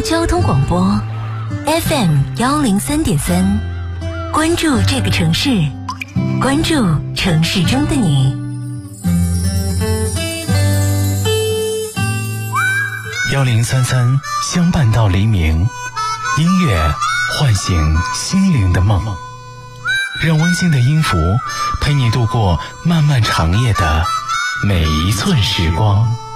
交通广播 FM103.3，关注这个城市，关注城市中的你。 1033相伴到黎明，音乐唤醒心灵的梦，让温馨的音符陪你度过漫漫长夜的每一寸时光。